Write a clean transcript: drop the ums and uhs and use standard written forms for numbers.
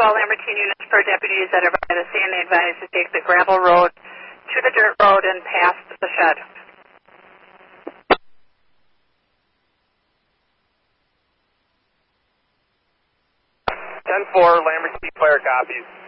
all Lambertine units per deputies that are by the scene, they advise to take the gravel road to the dirt road and past the shed. 10-4, Lambertine Fire copies.